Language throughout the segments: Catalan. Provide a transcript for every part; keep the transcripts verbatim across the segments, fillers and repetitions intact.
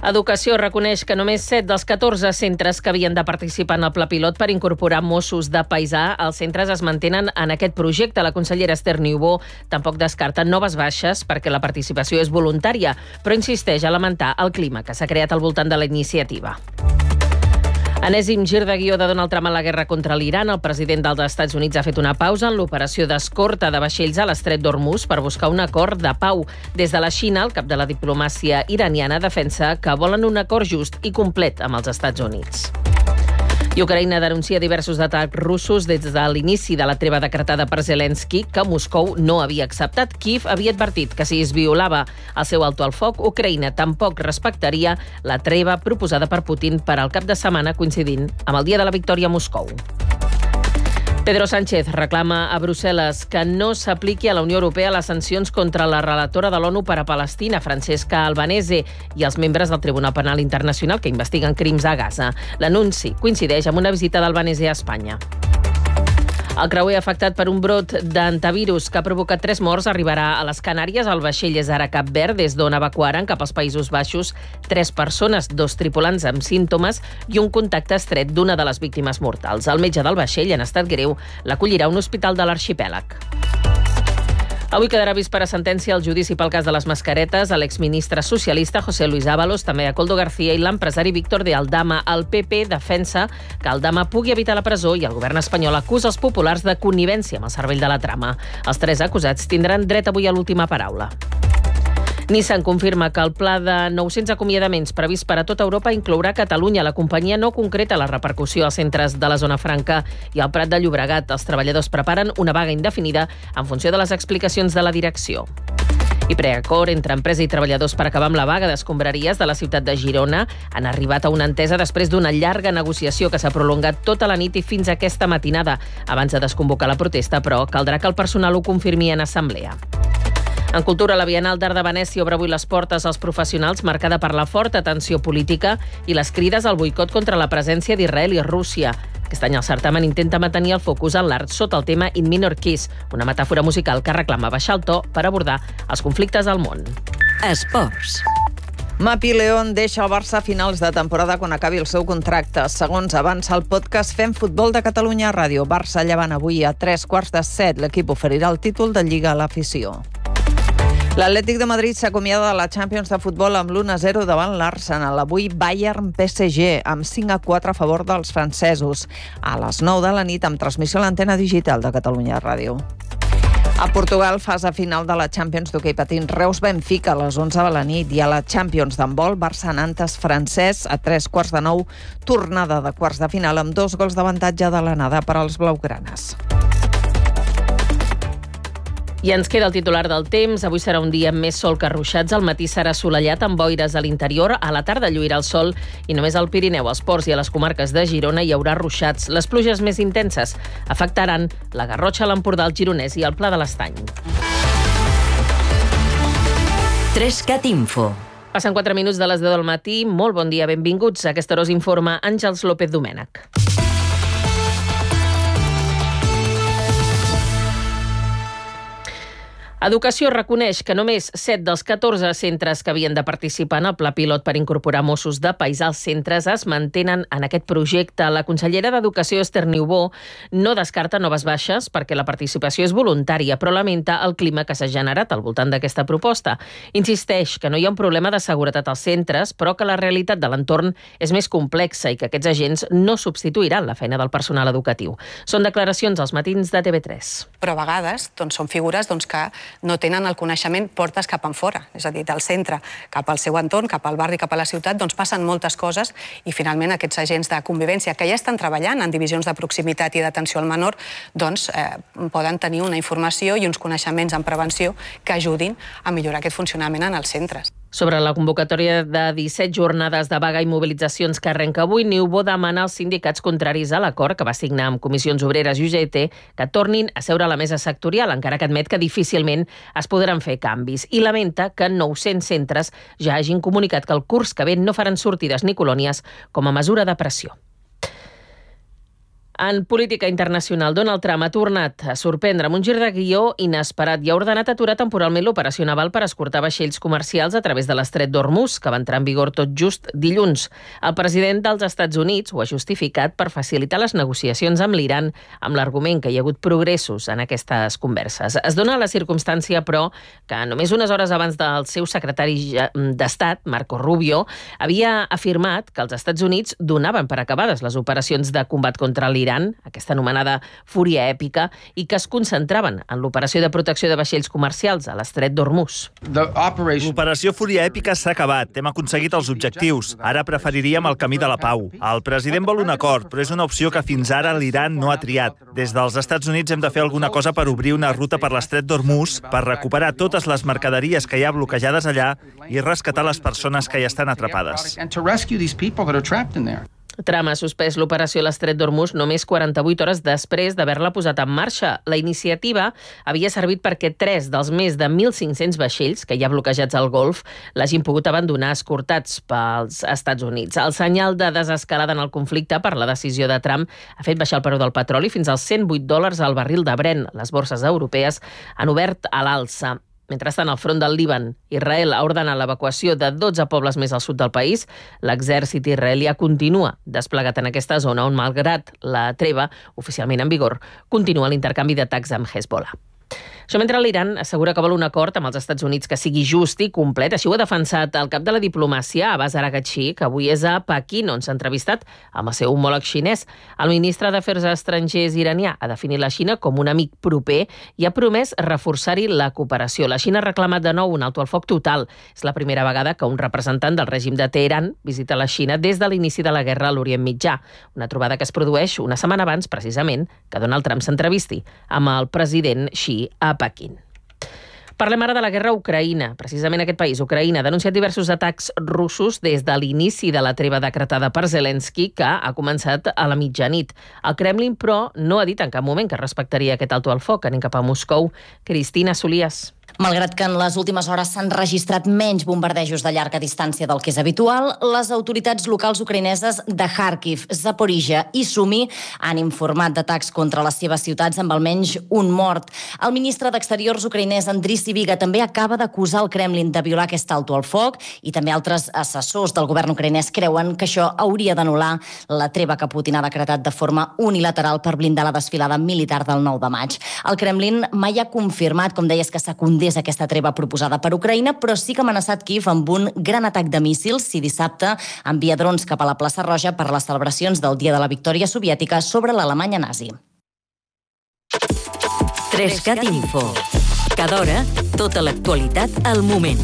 Educació reconeix que només set dels catorze centres que havien de participar en el pla pilot per incorporar Mossos de paisà als centres es mantenen en aquest projecte. La consellera Esther Niubó tampoc descarta noves baixes perquè la participació és voluntària, però insisteix a lamentar el clima que s'ha creat al voltant de la iniciativa. Enèsim gir de guió de Donald Trump a la guerra contra l'Iran. El president dels Estats Units ha fet una pausa en l'operació d'escorta de vaixells a l'estret d'Hormuz per buscar un acord de pau. Des de la Xina, el cap de la diplomàcia iraniana defensa que volen un acord just i complet amb els Estats Units. I Ucraïna denuncia diversos atacs russos des de l'inici de la treva decretada per Zelensky, que Moscou no havia acceptat. Kiev havia advertit que si es violava el seu alto al foc, Ucraïna tampoc respectaria la treva proposada per Putin per al cap de setmana, coincidint amb el dia de la victòria a Moscou. Pedro Sánchez reclama a Brussel·les que no s'apliqui a la Unió Europea les sancions contra la relatora de l'ONU per a Palestina, Francesca Albanese, i els membres del Tribunal Penal Internacional que investiguen crims a Gaza. L'anunci coincideix amb una visita d'Albanese a Espanya. El creuer afectat per un brot d'antivirus que ha provocat tres morts arribarà a les Canàries. El vaixell és ara a Cap Verd, des d'on evacuaren cap als Països Baixos tres persones, dos tripulants amb símptomes i un contacte estret d'una de les víctimes mortals. El metge del vaixell, en estat greu, l'acollirà a un hospital de l'arxipèlag. Avui quedarà vist per a sentència el judici pel cas de les mascaretes a l'exministre socialista José Luis Ábalos, també a Koldo García i l'empresari Víctor de Aldama. El P P defensa que Aldama pugui evitar la presó i el govern espanyol acusa els populars de connivència amb el cervell de la trama. Els tres acusats tindran dret avui a l'última paraula. Nissan confirma que el pla de nou-cents acomiadaments previst per a tota Europa inclourà Catalunya. La companyia no concreta la repercussió als centres de la zona franca i al Prat de Llobregat. Els treballadors preparen una vaga indefinida en funció de les explicacions de la direcció. I preacord entre empresa i treballadors per acabar amb la vaga d'escombraries de la ciutat de Girona han arribat a una entesa després d'una llarga negociació que s'ha prolongat tota la nit i fins aquesta matinada. Abans de desconvocar la protesta, però, caldrà que el personal ho confirmi en assemblea. En cultura, la Bienal d'Art de Venècia obre avui les portes als professionals, marcada per la forta tensió política i les crides al boicot contra la presència d'Israel i Rússia. Aquest any el certamen intenta mantenir el focus en l'art sota el tema In Minor Keys, una metàfora musical que reclama baixar el to per abordar els conflictes del món. Esports. Mapi León deixa el Barça a finals de temporada quan acabi el seu contracte. Segons avança el podcast Fem Futbol de Catalunya Ràdio, Barça Llevant avui a tres quarts de set. L'equip oferirà el títol de Lliga a l'afició. L'Atlètic de Madrid s'acomiada de la Champions de futbol amb l'u a zero davant l'Arsenal. Avui Bayern P S G amb cinc a quatre a favor dels francesos. A les nou de la nit amb transmissió a l'antena digital de Catalunya Ràdio. A Portugal, fase final de la Champions d'hoquei patins. Reus Benfica a les onze de la nit i a la Champions d'handbol Barça Nantes francès a tres quarts de nou. Tornada de quarts de final amb dos gols d'avantatge de l'anada per als blaugranes. I ens queda el titular del temps. Avui serà un dia amb més sol que ruixats. Al matí serà assolellat amb boires a l'interior. A la tarda lluirà el sol i només al Pirineu, als ports i a les comarques de Girona hi haurà ruixats. Les pluges més intenses afectaran la Garrotxa, l'Empordà, el Gironès i el Pla de l'Estany. Trescat Info. Passen quatre minuts de les deu del matí. Molt bon dia, benvinguts. A aquesta hora us informa Àngels López Domènech. Educació reconeix que només set dels catorze centres que havien de participar en el pla pilot per incorporar Mossos de paisà als centres es mantenen en aquest projecte. La consellera d'Educació, Esther Niubó, no descarta noves baixes perquè la participació és voluntària, però lamenta el clima que s'ha generat al voltant d'aquesta proposta. Insisteix que no hi ha un problema de seguretat als centres, però que la realitat de l'entorn és més complexa i que aquests agents no substituiran la feina del personal educatiu. Són declaracions als matins de T V tres. Però a vegades doncs, són figures doncs, que no tenen el coneixement portes cap enfora, és a dir, del centre cap al seu entorn, cap al barri, cap a la ciutat, doncs passen moltes coses i finalment aquests agents de convivència que ja estan treballant en divisions de proximitat i d'atenció al menor, doncs eh, poden tenir una informació i uns coneixements en prevenció que ajudin a millorar aquest funcionament en els centres. Sobre la convocatòria de disset jornades de vaga i mobilitzacions que arrenca avui, Niubó demana als sindicats contraris a l'acord que va signar amb Comissions Obreres i U G T que tornin a seure a la mesa sectorial, encara que admet que difícilment es podran fer canvis. I lamenta que nou-cents centres ja hagin comunicat que el curs que ve no faran sortides ni colònies com a mesura de pressió. En política internacional, Donald Trump ha tornat a sorprendre amb un gir de guió inesperat i ha ordenat aturar temporalment l'operació naval per escortar vaixells comercials a través de l'estret d'Hormuz, que va entrar en vigor tot just dilluns. El president dels Estats Units ho ha justificat per facilitar les negociacions amb l'Iran, amb l'argument que hi ha hagut progressos en aquestes converses. Es dona la circumstància, però, que només unes hores abans del seu secretari d'Estat, Marco Rubio, havia afirmat que els Estats Units donaven per acabades les operacions de combat contra l'Iran, aquesta anomenada fúria èpica, i que es concentraven en l'operació de protecció de vaixells comercials a l'estret d'Hormuz. L'operació fúria èpica s'ha acabat, hem aconseguit els objectius. Ara preferiríem el camí de la pau. El president vol un acord, però és una opció que fins ara l'Iran no ha triat. Des dels Estats Units hem de fer alguna cosa per obrir una ruta per l'estret d'Hormuz, per recuperar totes les mercaderies que hi ha bloquejades allà i rescatar les persones que hi estan atrapades. Trump ha suspès l'operació a l'estret d'Hormuz només quaranta-vuit hores després d'haver-la posat en marxa. La iniciativa havia servit perquè tres dels més de mil cinc-cents vaixells que hi ha bloquejats al Golf l'hagin pogut abandonar escortats pels Estats Units. El senyal de desescalada en el conflicte per la decisió de Trump ha fet baixar el preu del petroli fins als cent vuit dòlars al barril de Brent. Les borses europees han obert a l'alça. Mentrestant, al front del Líban, Israel ha ordenat l'evacuació de dotze pobles més al sud del país. L'exèrcit israelià continua desplegat en aquesta zona on, malgrat la treva oficialment en vigor, continua l'intercanvi d'atacs amb Hezbollah. Això mentre l'Iran assegura que vol un acord amb els Estats Units que sigui just i complet. Així ho ha defensat el cap de la diplomàcia, Abbas Araghchi, que avui és a Pequín, on s'ha entrevistat amb el seu homòleg xinès. El ministre d'Afers Estrangers iranià ha definit la Xina com un amic proper i ha promès reforçar-hi la cooperació. La Xina ha reclamat de nou un alto al foc total. És la primera vegada que un representant del règim de Teheran visita la Xina des de l'inici de la guerra a l'Orient Mitjà. Una trobada que es produeix una setmana abans, precisament, que Donald Trump s'entrevisti amb el president Xi a Pequín. Parlem ara de la guerra a Ucraïna. Precisament aquest país, Ucraïna, ha denunciat diversos atacs russos des de l'inici de la treva decretada per Zelensky, que ha començat a la mitjanit. El Kremlin, però, no ha dit en cap moment que respectaria aquest alto al foc. Anem cap a Moscou. Cristina Solias. Malgrat que en les últimes hores s'han registrat menys bombardejos de llarga distància del que és habitual, les autoritats locals ucraïneses de Kharkiv, Zaporizhia i Sumi han informat d'atacs contra les seves ciutats amb almenys un mort. El ministre d'Exteriors ucraïnès, Andriy Sybiga, també acaba d'acusar el Kremlin de violar aquest alto al foc i també altres assessors del govern ucraïnès creuen que això hauria d'anul·lar la treva que Putin ha decretat de forma unilateral per blindar la desfilada militar del nou de maig. El Kremlin mai ha confirmat, com deies, que secundés aquesta treva proposada per Ucraïna, però sí que ha amenaçat Kíev amb un gran atac de míssils si dissabte envia drons cap a la plaça Roja per les celebracions del Dia de la Victòria Soviètica sobre l'Alemanya nazi. Trescat Info. Cada hora, tota l'actualitat al moment.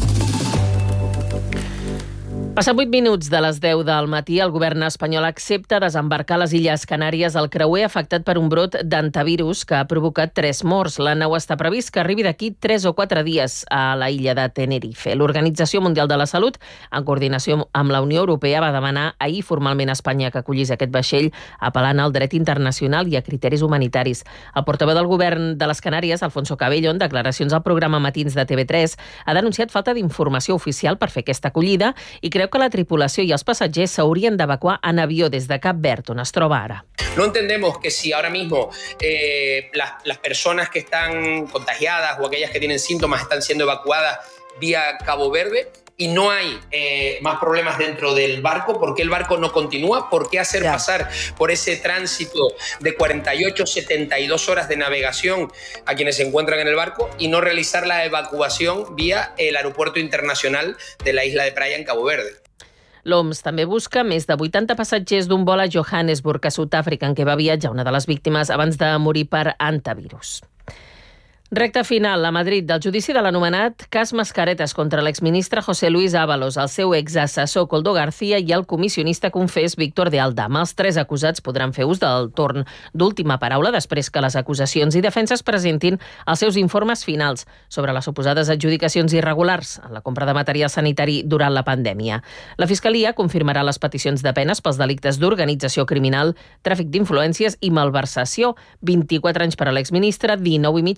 Passat vuit minuts de les deu del matí, el govern espanyol accepta desembarcar a les Illes Canàries el creuer afectat per un brot d'antivirus que ha provocat tres morts. La nau està previst que arribi d'aquí tres o quatre dies a la illa de Tenerife. L'Organització Mundial de la Salut, en coordinació amb la Unió Europea, va demanar ahir formalment a Espanya que acollís aquest vaixell, apel·lant al dret internacional i a criteris humanitaris. El portaveu del govern de les Canàries, Alfonso Cabello, en declaracions al programa Matins de T V tres, ha denunciat falta d'informació oficial per fer aquesta acollida i creu que la tripulació i els passatgers s'haurien d'evacuar en avió des de Cap Verd, on es troba ara. No entendemos que si ahora mismo eh, las, las personas que están contagiadas o aquellas que tienen síntomas están siendo evacuadas vía Cabo Verde y no hay eh, más problemas dentro del barco, ¿por qué el barco no continúa? ¿Por qué hacer yeah. pasar por ese tránsito de cuarenta y ocho, setenta y dos horas de navegación a quienes se encuentran en el barco y no realizar la evacuación vía el aeropuerto internacional de la isla de Praia en Cabo Verde? L'O M S també busca més de vuitanta passatgers d'un vol a Johannesburg, a Sud-àfrica, en què va viatjar una de les víctimes abans de morir per antivirus. Recta final a Madrid del judici de l'anomenat cas Mascaretes contra l'exministre José Luis Ábalos, el seu exassessor Koldo García i el comissionista confés Víctor de Aldama. Els tres acusats podran fer ús del torn d'última paraula després que les acusacions i defenses presentin els seus informes finals sobre les suposades adjudicacions irregulars en la compra de material sanitari durant la pandèmia. La Fiscalia confirmarà les peticions de penes pels delictes d'organització criminal, tràfic d'influències i malversació. vint-i-quatre anys per a l'exministre, dinou i mig per Koldo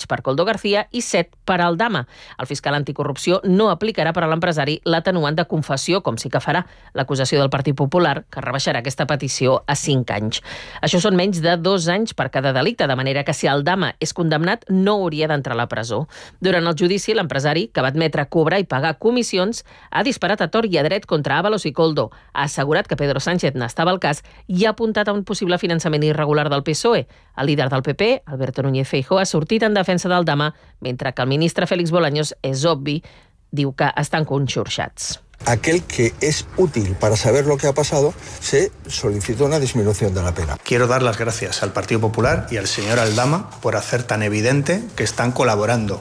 Salvador García i set per al Dama. El fiscal anticorrupció no aplicarà per a l'empresari l'atenuant de confessió, com sí que farà l'acusació del Partit Popular, que rebaixarà aquesta petició a cinc anys. Això són menys de dos anys per cada delicte, de manera que si el Dama és condemnat no hauria d'entrar a la presó. Durant el judici, l'empresari, que va admetre cobrar i pagar comissions, ha disparat a tort i a dret contra Ábalos i Koldo, ha assegurat que Pedro Sánchez n'estava al cas i ha apuntat a un possible finançament irregular del P S O E. El líder del P P, Alberto Núñez Feijóo, ha sortit en defensa del Dama, mentre que el ministre Félix Bolaños, és obvi, diu que estan conxorxats. Aquel que es útil para saber lo que ha pasado, se solicitó una disminución de la pena. Quiero dar las gracias al Partido Popular y al señor Aldama por hacer tan evidente que están colaborando.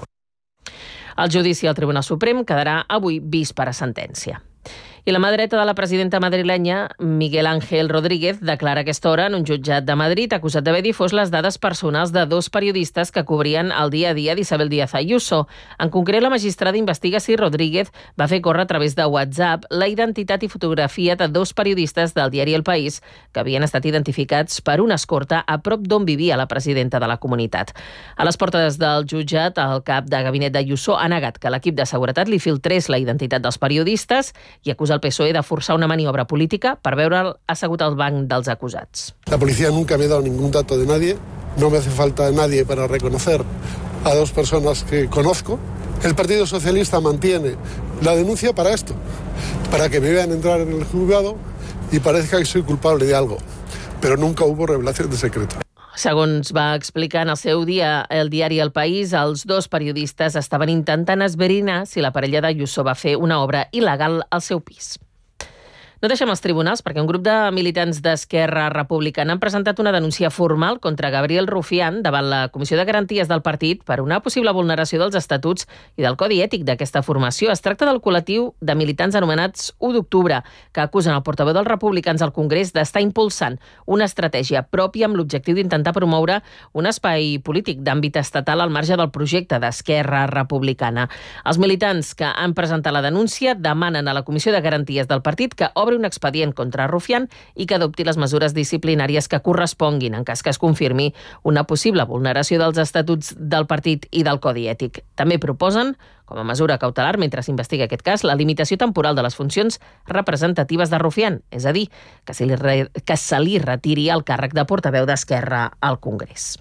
El judici al Tribunal Suprem quedarà avui vist per a sentència. I la mà dreta de la presidenta madrilenya, Miguel Ángel Rodríguez, declara a aquesta hora en un jutjat de Madrid acusat d'haver difós les dades personals de dos periodistes que cobrien el dia a dia d'Isabel Díaz Ayuso. En concret, la magistrada investiga si Rodríguez va fer córrer a través de WhatsApp la identitat i fotografia de dos periodistes del diari El País que havien estat identificats per una escorta a prop d'on vivia la presidenta de la comunitat. A les portes del jutjat, el cap de gabinet d'Ayuso ha negat que l'equip de seguretat li filtrés la identitat dels periodistes i acusa el P S O E de forçar una maniobra política per veure'l assegut al banc dels acusats. La policía nunca me ha dado ningún dato de nadie, no me hace falta nadie para reconocer a dos personas que conozco. El Partido Socialista mantiene la denuncia para esto, para que me vean entrar en el juzgado y parezca que soy culpable de algo, pero nunca hubo revelación de secreto. Segons va explicar en el seu dia el diari El País, els dos periodistes estaven intentant esbrinar si la parella d'Ayuso va fer una obra il·legal al seu pis. No deixem els tribunals perquè un grup de militants d'Esquerra Republicana han presentat una denúncia formal contra Gabriel Rufián davant la Comissió de Garanties del partit per una possible vulneració dels estatuts i del codi ètic d'aquesta formació. Es tracta del col·lectiu de militants anomenats u d'octubre, que acusen el portaveu dels republicans al Congrés d'estar impulsant una estratègia pròpia amb l'objectiu d'intentar promoure un espai polític d'àmbit estatal al marge del projecte d'Esquerra Republicana. Els militants que han presentat la denúncia demanen a la Comissió de Garanties del partit que obri un expedient contra Rufián i que adopti les mesures disciplinàries que corresponguin en cas que es confirmi una possible vulneració dels estatuts del partit i del codi ètic. També proposen, com a mesura cautelar mentre s'investiga aquest cas, la limitació temporal de les funcions representatives de Rufián, és a dir, que se li, re... que se li retiri el càrrec de portaveu d'Esquerra al Congrés.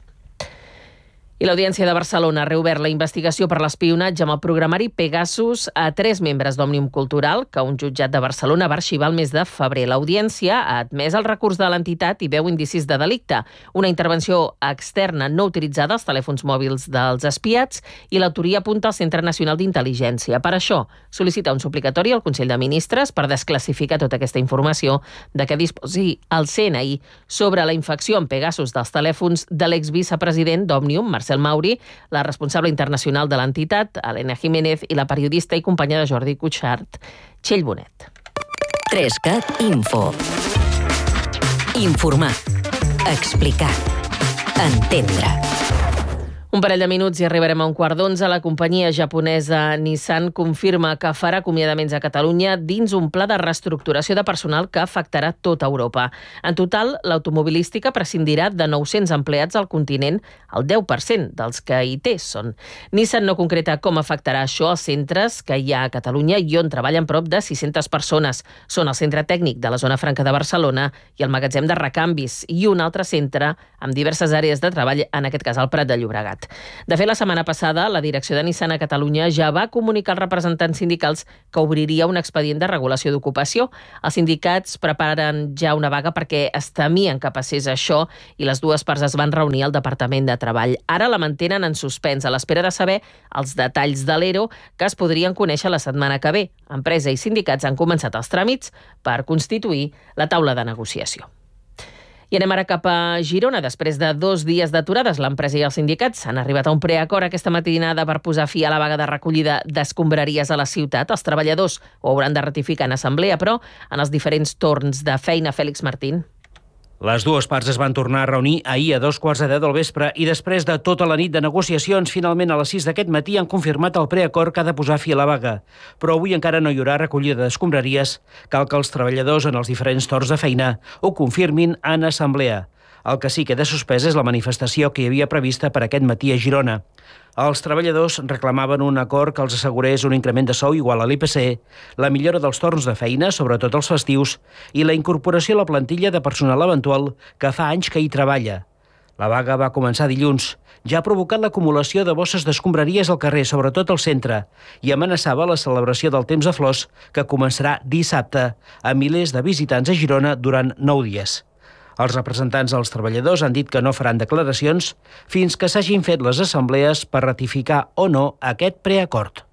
I l'Audiència de Barcelona ha reobert la investigació per l'espionatge amb el programari Pegasus a tres membres d'Òmnium Cultural que un jutjat de Barcelona va arxivar el mes de febrer. L'Audiència ha admès el recurs de l'entitat i veu indicis de delicte, una intervenció externa no utilitzada als telèfons mòbils dels espiats i l'autoria apunta al Centre Nacional d'Intel·ligència. Per això, sol·licita un suplicatori al Consell de Ministres per desclassificar tota aquesta informació de què disposi el C N I sobre la infecció amb Pegasus dels telèfons de l'exvicepresident d'Òmnium, Marcel Mauri, la responsable internacional de l'entitat, Helena Jiménez, i la periodista i companya de Jordi Cuixart, Txell Bonet. Trescat Info. Informar. Explicar. Entendre. Un parell de minuts i arribarem a un quart d'onze. La companyia japonesa Nissan confirma que farà acomiadaments a Catalunya dins un pla de reestructuració de personal que afectarà tota Europa. En total, l'automobilística prescindirà de nou-cents empleats al continent, el deu per cent dels que hi té són. Nissan no concreta com afectarà això als centres que hi ha a Catalunya i on treballen prop de sis-centes persones. Són el centre tècnic de la zona franca de Barcelona i el magatzem de recanvis i un altre centre amb diverses àrees de treball, en aquest cas al Prat de Llobregat. De fet, la setmana passada, la direcció de Nissan a Catalunya ja va comunicar als representants sindicals que obriria un expedient de regulació d'ocupació. Els sindicats preparen ja una vaga perquè es temien que passés això i les dues parts es van reunir al Departament de Treball. Ara la mantenen en suspens a l'espera de saber els detalls de l'E R O que es podrien conèixer la setmana que ve. Empresa i sindicats han començat els tràmits per constituir la taula de negociació. I anem ara cap a Girona. Després de dos dies d'aturades, l'empresa i els sindicats han arribat a un preacord aquesta matinada per posar fi a la vaga de recollida d'escombraries a la ciutat. Els treballadors ho hauran de ratificar en assemblea, però en els diferents torns de feina. Fèlix Martín. Les dues parts es van tornar a reunir ahir a dos quarts de deu del vespre i després de tota la nit de negociacions, finalment a les sis d'aquest matí han confirmat el preacord que ha de posar fi a la vaga. Però avui encara no hi haurà recollida d'escombraries. Cal que els treballadors en els diferents torns de feina ho confirmin en assemblea. El que sí queda suspès és la manifestació que hi havia prevista per aquest matí a Girona. Els treballadors reclamaven un acord que els assegurés un increment de sou igual a l'I P C, la millora dels torns de feina, sobretot els festius, i la incorporació a la plantilla de personal eventual que fa anys que hi treballa. La vaga va començar dilluns. Ja ha provocat l'acumulació de bosses d'escombraries al carrer, sobretot al centre, i amenaçava la celebració del Temps de Flors, que començarà dissabte, amb milers de visitants a Girona durant nou dies. Els representants dels treballadors han dit que no faran declaracions fins que s'hagin fet les assemblees per ratificar o no aquest preacord.